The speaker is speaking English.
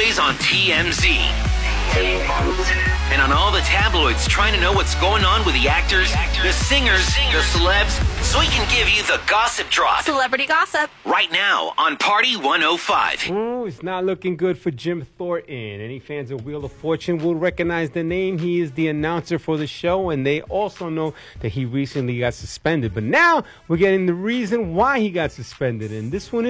Always on TMZ. And on all the tabloids trying to know what's going on with the actors, the singers, the celebs, so he can give you the gossip drop. Celebrity gossip. Right now on Party 105. Ooh, it's not looking good for Jim Thornton. Any fans of Wheel of Fortune will recognize the name. He is the announcer for the show, and they also know that he recently got suspended. But now we're getting the reason why he got suspended, and this one